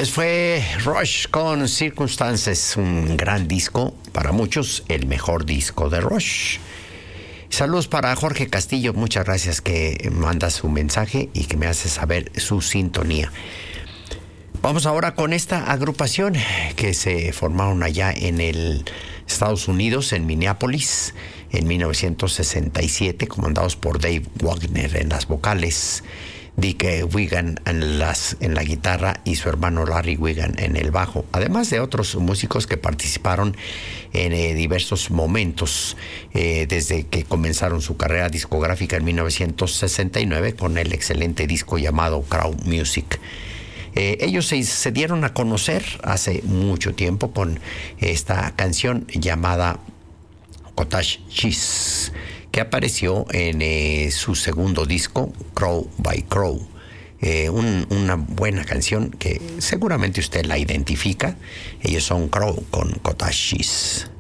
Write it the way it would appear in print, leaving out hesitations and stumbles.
Fue Rush con Circumstances, un gran disco, para muchos el mejor disco de Rush. Saludos para Jorge Castillo, muchas gracias que manda su mensaje y que me hace saber su sintonía. Vamos ahora con esta agrupación que se formaron allá en el Estados Unidos, en Minneapolis, en 1967, comandados por Dave Wagner en las vocales, Dick Wigan en la guitarra y su hermano Larry Wigan en el bajo, además de otros músicos que participaron en diversos momentos desde que comenzaron su carrera discográfica en 1969 con el excelente disco llamado Crowd Music. Ellos se dieron a conocer hace mucho tiempo con esta canción llamada Cottage Cheese, que apareció en su segundo disco, Crow by Crow. Una buena canción que seguramente usted la identifica. Ellos son Crow con Cottage Cheese.